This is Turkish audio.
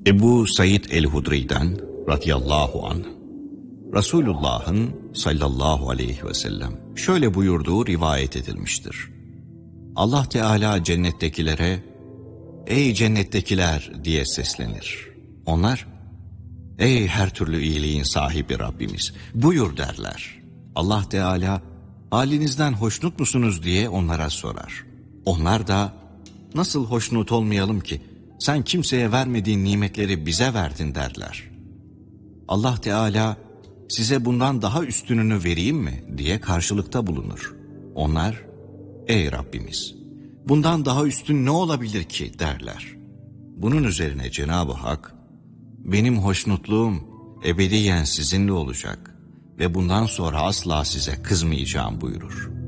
Ebu Said el-Hudri'den radıyallahu anh, Resulullah'ın sallallahu aleyhi ve sellem şöyle buyurduğu rivayet edilmiştir. Allah Teala cennettekilere, "Ey cennettekiler" diye seslenir. Onlar, "Ey her türlü iyiliğin sahibi Rabbimiz, buyur" derler. Allah Teala, "Halinizden hoşnut musunuz?" diye onlara sorar. Onlar da, "Nasıl hoşnut olmayalım ki? Sen kimseye vermediğin nimetleri bize verdin" derler. Allah Teala, "Size bundan daha üstününü vereyim mi?" diye karşılıkta bulunur. Onlar, "Ey Rabbimiz, bundan daha üstün ne olabilir ki?" derler. Bunun üzerine Cenab-ı Hak, "Benim hoşnutluğum ebediyen sizinle olacak ve bundan sonra asla size kızmayacağım" buyurur.